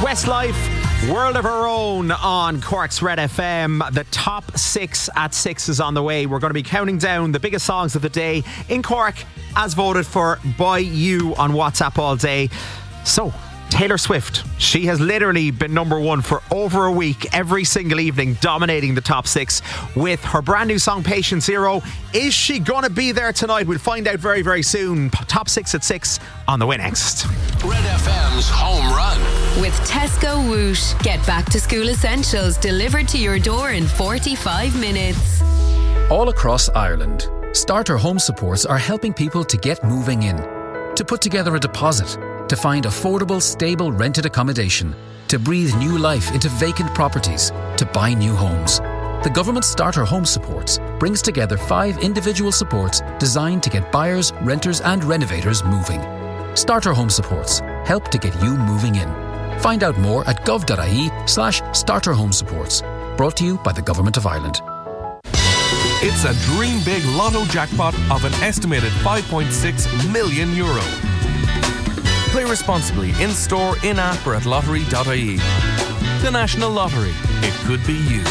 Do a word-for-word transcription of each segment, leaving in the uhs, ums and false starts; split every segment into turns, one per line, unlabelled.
Westlife, World of Our Own on Cork's Red F M. The top six at six is on the way. We're going to be counting down the biggest songs of the day in Cork as voted for by you on WhatsApp all day. So, Taylor Swift, she has literally been number one for over a week, every single evening, dominating the top six with her brand new song Patient Zero. Is she going to be there tonight? We'll find out very, very soon. Top six at six on the way next.
Red F M's Home Run.
With Tesco Whoosh, get back to school essentials delivered to your door in forty-five minutes.
All across Ireland, Starter Home Supports are helping people to get moving in, to put together a deposit, to find affordable, stable rented accommodation, to breathe new life into vacant properties, to buy new homes. The government Starter Home Supports brings together five individual supports designed to get buyers, renters and renovators moving. Starter Home Supports help to get you moving in. Find out more at gov.ie slash starter home supports. Brought to you by the Government of Ireland.
It's a dream big lotto jackpot of an estimated five point six million euro. Play responsibly in-store, in-app or at lottery dot I E. The National Lottery. It could be you.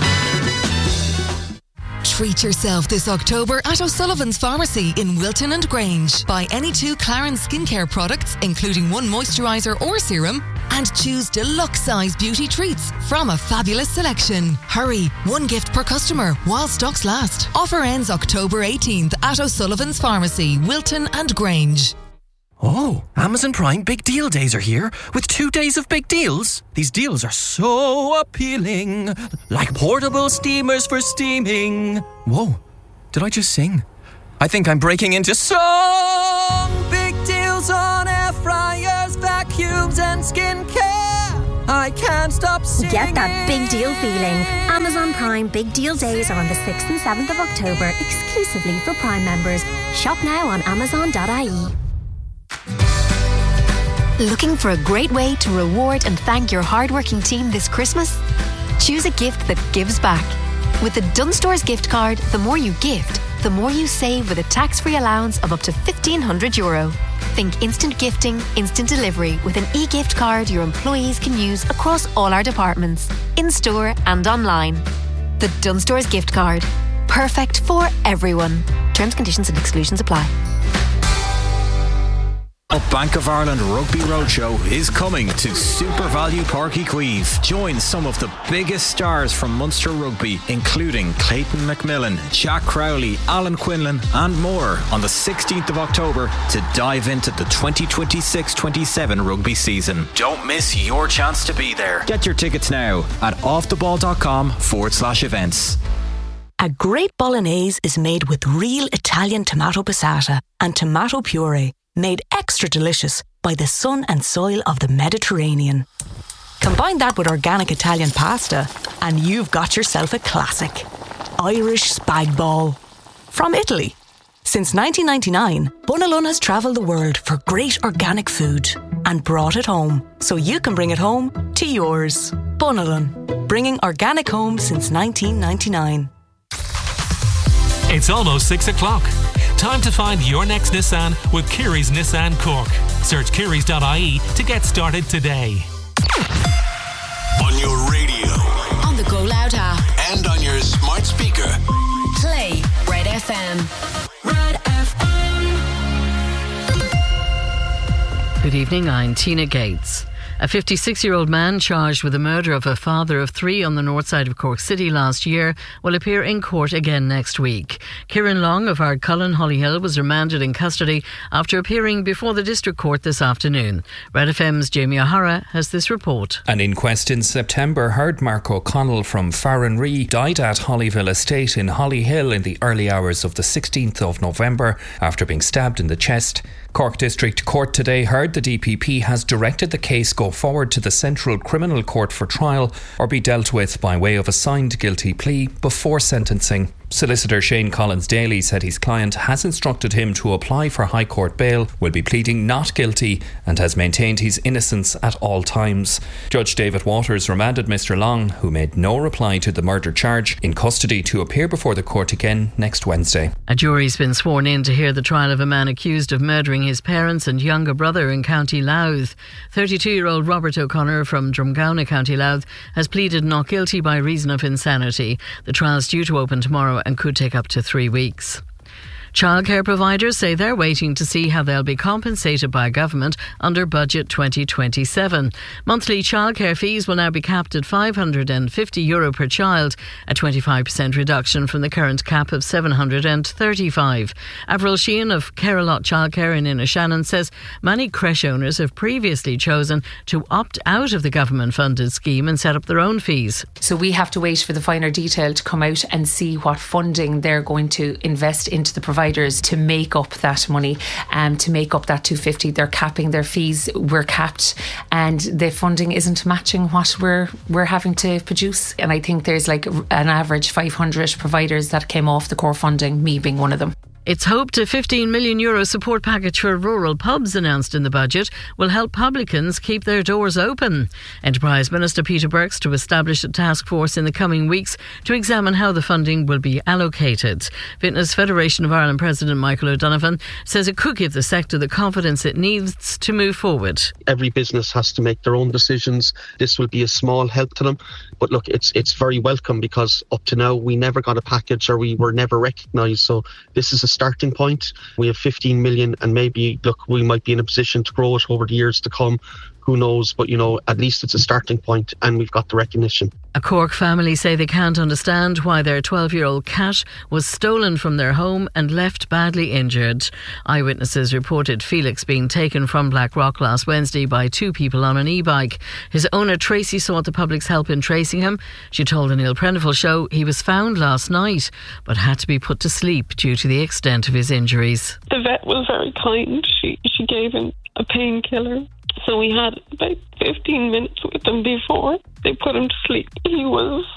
Treat yourself this October at O'Sullivan's Pharmacy in Wilton and Grange. Buy any two Clarins skincare products, including one moisturiser or serum, and choose deluxe size beauty treats from a fabulous selection. Hurry, one gift per customer while stocks last. Offer ends October eighteenth at O'Sullivan's Pharmacy, Wilton and Grange.
Oh, Amazon Prime Big Deal Days are here with two days of big deals. These deals are so appealing, like portable steamers for steaming. Whoa, did I just sing? I think I'm breaking into song. Big deals on air fryers, vacuums and skincare. I can't stop singing.
Get that big deal feeling. Amazon Prime Big Deal Days are on the sixth and seventh of October, exclusively for Prime members. Shop now on amazon dot I E.
Looking for a great way to reward and thank your hardworking team this Christmas? Choose a gift that gives back. With the Dunnes Stores gift card, the more you gift, the more you save with a tax-free allowance of up to fifteen hundred euro. Think instant gifting, instant delivery with an e-gift card your employees can use across all our departments, in-store and online. The Dunnes Stores gift card. Perfect for everyone. Terms, conditions and exclusions apply.
Bank of Ireland Rugby Roadshow is coming to Super Value Park Queeve. Join some of the biggest stars from Munster Rugby, including Clayton McMillan, Jack Crowley, Alan Quinlan and more on the sixteenth of October to dive into the twenty twenty-six twenty-seven rugby season. Don't miss your chance to be there. Get your tickets now at offtheball.com forward slash events.
A great bolognese is made with real Italian tomato passata and tomato puree, made extra delicious by the sun and soil of the Mediterranean. Combine that with organic Italian pasta and you've got yourself a classic. Irish spag bol. From Italy. Since nineteen ninety-nine, Bunalun has travelled the world for great organic food and brought it home so you can bring it home to yours. Bunalun, bringing organic home since nineteen ninety-nine.
It's almost six o'clock. Time to find your next Nissan with Kiri's Nissan Cork. Search kiris dot I E to get started today.
On your radio,
on the Go Loud app,
and on your smart speaker.
Play Red F M.
Red F M.
Good evening, I'm Tina Gates. A fifty-six-year-old man charged with the murder of a father of three on the north side of Cork City last year will appear in court again next week. Kieran Long of Ardcullen, Hollyhill, was remanded in custody after appearing before the district court this afternoon. Red F M's Jamie O'Hara has this report.
An inquest in September heard Mark O'Connell from Farranree died at Hollyville Estate in Hollyhill in the early hours of the sixteenth of November after being stabbed in the chest. Cork District Court today heard the D P P has directed the case go forward to the Central Criminal Court for trial or be dealt with by way of a signed guilty plea before sentencing. Solicitor Shane Collins-Daly said his client has instructed him to apply for High Court bail, will be pleading not guilty and has maintained his innocence at all times. Judge David Waters remanded Mr Long, who made no reply to the murder charge, in custody to appear before the court again next Wednesday.
A jury's been sworn in to hear the trial of a man accused of murdering his parents and younger brother in County Louth. thirty-two-year-old Robert O'Connor from Drumgowna, County Louth, has pleaded not guilty by reason of insanity. The trial's due to open tomorrow and could take up to three weeks. Childcare providers say they're waiting to see how they'll be compensated by government under Budget twenty twenty-seven. Monthly childcare fees will now be capped at five hundred fifty euro per child, a twenty-five percent reduction from the current cap of seven hundred thirty-five. Avril Sheehan of Carolot Childcare in Innishannon says many creche owners have previously chosen to opt out of the government-funded scheme and set up their own fees.
So we have to wait for the finer detail to come out and see what funding they're going to invest into the providers to make up that money, um, to make up that two hundred fifty. They're capping their fees. We're capped, and the funding isn't matching what we're we're having to produce. And I think there's like an average five hundred providers that came off the core funding, me being one of them.
It's hoped a fifteen million euro support package for rural pubs announced in the budget will help publicans keep their doors open. Enterprise Minister Peter Burks to establish a task force in the coming weeks to examine how the funding will be allocated. Fitness Federation of Ireland President Michael O'Donovan says it could give the sector the confidence it needs to move forward.
Every business has to make their own decisions. This will be a small help to them. But look, it's it's very welcome, because up to now we never got a package, or we were never recognised. So this is a starting point. We have fifteen million, and maybe, look, we might be in a position to grow it over the years to come. Who knows? But, you know, at least it's a starting point, and we've got the recognition.
A Cork family say they can't understand why their twelve-year-old cat was stolen from their home and left badly injured. Eyewitnesses reported Felix being taken from Blackrock last Wednesday by two people on an e-bike. His owner Tracy sought the public's help in tracing him. She told the Neil Prendeville show he was found last night but had to be put to sleep due to the extent of his injuries.
The vet was very kind. She, she gave him a painkiller. So we had about fifteen minutes with him before they put him to sleep. He was